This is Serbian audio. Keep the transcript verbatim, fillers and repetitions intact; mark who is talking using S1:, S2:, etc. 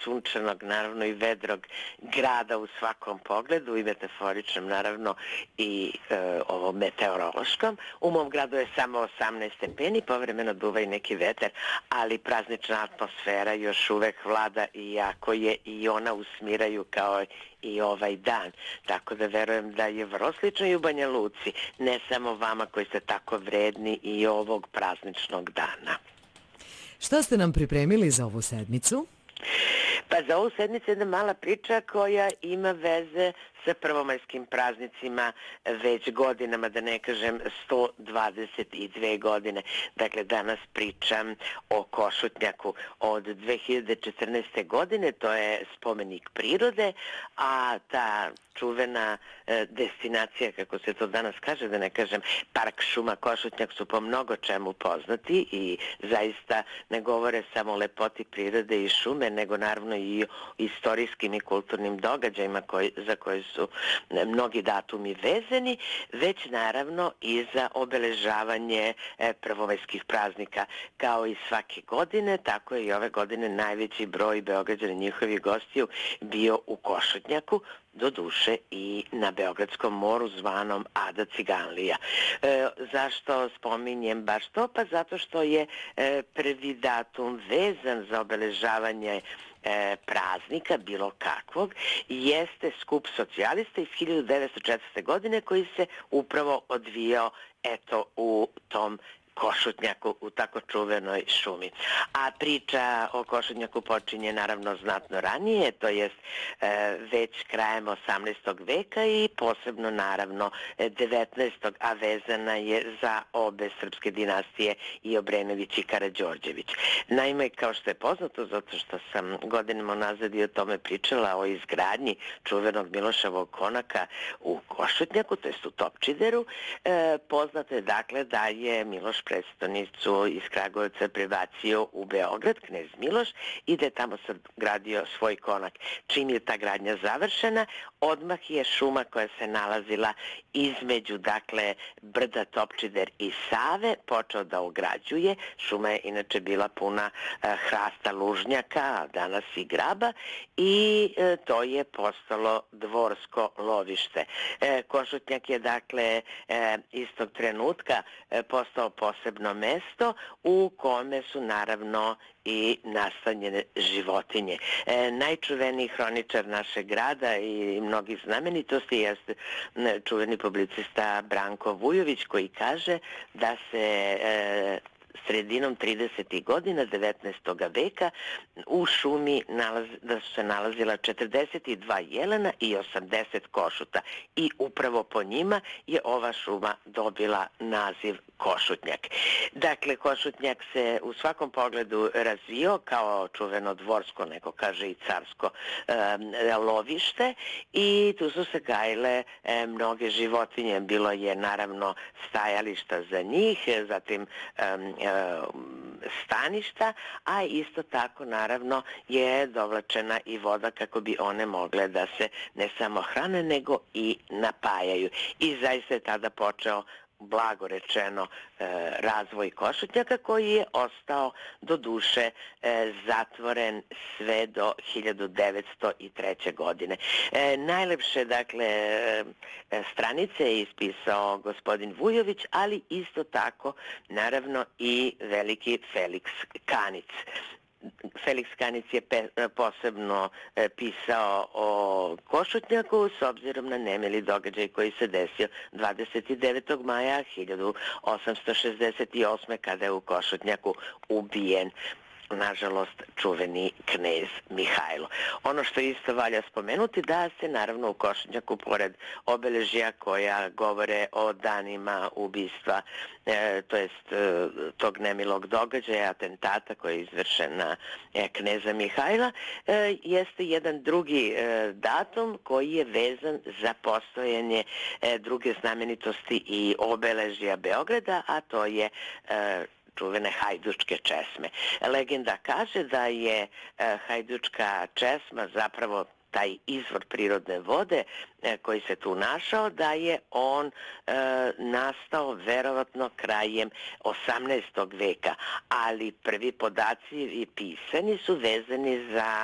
S1: sunčanog, naravno i vedrog grada u svakom pogledu i metaforičnom, naravno i e, ovo meteorološkom. U mom gradu je samo osamnaest stepeni, povremeno duva i neki vetar, ali praznična atmosfera još uvek vlada i jako je i ona usmiraju kao i ovaj dan. Tako da verujem da je vrlo slično i u Banja Luci, ne samo vama koji ste tako vredni i ovog prazničnog dana.
S2: Šta ste nam pripremili za ovu sedmicu?
S1: Pa za ovu sedmicu jedna mala priča koja ima veze sa prvomajskim praznicima već godinama, da ne kažem sto dvadeset dve godine. Dakle, danas pričam o Košutnjaku od dve hiljade četrnaeste. godine, to je spomenik prirode, a ta čuvena e, destinacija, kako se to danas kaže, da ne kažem, park šuma Košutnjak su po mnogo čemu poznati i zaista ne govore samo o lepoti prirode i šume, nego naravno i o istorijskim i kulturnim događajima koji, za koje su mnogi datumi vezani, već naravno i za obeležavanje e, prvomajskih praznika. Kao i svake godine, tako je i ove godine najveći broj Beograđana njihovih gostiju bio u Košutnjaku, do duše i na Beogradskom moru zvanom Ada Ciganlija. E, zašto spominjem baš to? Pa zato što je e, prvi datum vezan za obeležavanje e, praznika bilo kakvog, jeste skup socijalista iz hiljadu devetsto četvrte. godine koji se upravo odvijao eto u tom Košutnjaku, u tako čuvenoj šumi. A priča o Košutnjaku počinje naravno znatno ranije, to jest e, već krajem osamnaestog. veka i posebno naravno devetnaestog. a vezana je za obe srpske dinastije i Obrenović i Karađorđević. Naime, kao što je poznato, zato što sam godinama nazad i o tome pričala, o izgradnji čuvenog Miloševog konaka u Košutnjaku, to jest u Topčideru, e, poznato je dakle da je Miloš prestonicu iz Kragujevca prebacio u Beograd, knez Miloš, i da je tamo sad gradio svoj konak. Čim je ta gradnja završena, odmah je šuma koja se nalazila između, dakle, brda Topčider i Save počeo da ograđuje. Šuma je inače bila puna eh, hrasta lužnjaka, a danas i graba, i eh, to je postalo dvorsko lovište. Eh, Košutnjak je, dakle, eh, istog trenutka eh, postao posebno mesto u kome su naravno i nastanjene životinje. E, najčuveniji hroničar našeg grada i mnogih znamenitosti jeste čuveni publicista Branko Vujović, koji kaže da se e, sredinom tridesetih. godina devetnaestog. veka u šumi nalaz, da su se nalazila četrdeset dva jelena i osamdeset košuta i upravo po njima je ova šuma dobila naziv Košutnjak. Dakle, Košutnjak se u svakom pogledu razvio kao čuveno dvorsko, neko kaže i carsko e, lovište, i tu su se gajile e, mnoge životinje. Bilo je naravno stajališta za njih, zatim e, e, staništa, a isto tako naravno je dovlačena i voda kako bi one mogle da se ne samo hrane nego i napajaju. I zaista je tada počeo, blago rečeno, e, razvoj Košutnjaka, koji je ostao do duše e, zatvoren sve do hiljadu devetsto treće. godine. E, najlepše, dakle, e, stranice je ispisao gospodin Vujović, ali isto tako naravno i veliki Feliks Kanic. Feliks Kanic je pe, posebno e, pisao o Košutnjaku s obzirom na nemili događaj koji se desio dvadeset devetog. maja hiljadu osamsto šezdeset osme. kada je u Košutnjaku ubijen, nažalost, čuveni knez Mihajlo. Ono što isto valja spomenuti, da se naravno u Košutnjaku, pored obeležja koja govore o danima ubistva, e, to jest e, tog nemilog događaja, atentata koji je izvršen na e, kneza Mihajla, e, jeste jedan drugi e, datum koji je vezan za postojanje e, druge znamenitosti i obeležja Beograda, a to je e, čuvene hajdučke česme. Legenda kaže da je e, hajdučka česma zapravo taj izvor prirodne vode e, koji se tu našao, da je on e, nastao verovatno krajem osamnaestog. veka, ali prvi podaci i pisani su vezani za